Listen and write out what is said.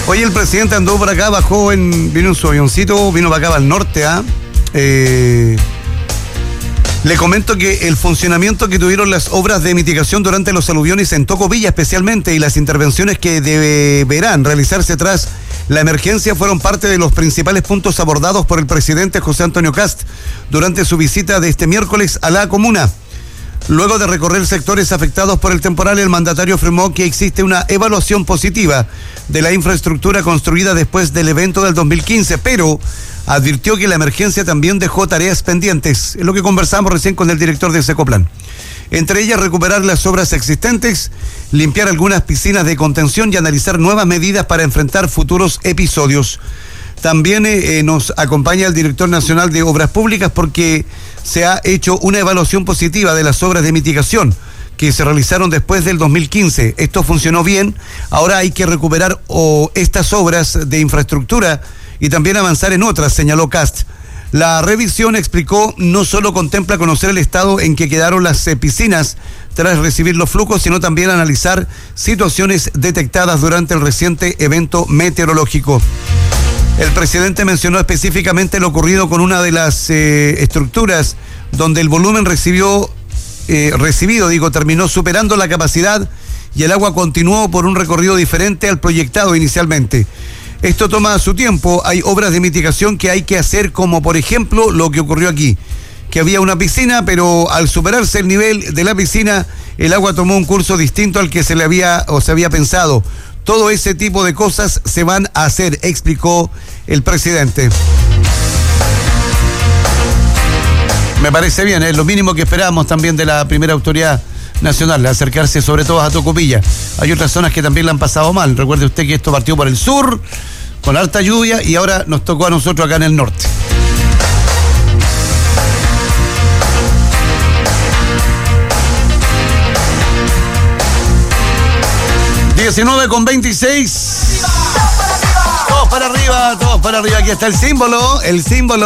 Hoy el presidente andó por acá, vino en su avioncito, vino para acá, al norte, Le comento que el funcionamiento que tuvieron las obras de mitigación durante los aluviones en Tocopilla especialmente y las intervenciones que deberán realizarse tras la emergencia fueron parte de los principales puntos abordados por el presidente José Antonio Kast durante su visita de este miércoles a la comuna. Luego de recorrer sectores afectados por el temporal, el mandatario afirmó que existe una evaluación positiva de la infraestructura construida después del evento del 2015, pero advirtió que la emergencia también dejó tareas pendientes, es lo que conversamos recién con el director de Secoplan. Entre ellas, recuperar las obras existentes, limpiar algunas piscinas de contención y analizar nuevas medidas para enfrentar futuros episodios. También nos acompaña el director nacional de Obras Públicas porque se ha hecho una evaluación positiva de las obras de mitigación que se realizaron después del 2015. Esto funcionó bien, ahora hay que recuperar estas obras de infraestructura y también avanzar en otras, señaló Kast. La revisión, explicó, no solo contempla conocer el estado en que quedaron las piscinas tras recibir los flujos, sino también analizar situaciones detectadas durante el reciente evento meteorológico. El presidente mencionó específicamente lo ocurrido con una de las estructuras donde el volumen recibido, terminó superando la capacidad y el agua continuó por un recorrido diferente al proyectado inicialmente. Esto toma su tiempo, hay obras de mitigación que hay que hacer, como por ejemplo lo que ocurrió aquí, que había una piscina, pero al superarse el nivel de la piscina, el agua tomó un curso distinto al que se había pensado. Todo ese tipo de cosas se van a hacer, explicó el presidente. Me parece bien, es lo mínimo que esperábamos también de la primera autoridad nacional, acercarse sobre todo a Tocopilla. Hay otras zonas que también la han pasado mal. Recuerde usted que esto partió por el sur, con alta lluvia, y ahora nos tocó a nosotros acá en el norte. (19:26) Todos para arriba, aquí está el símbolo.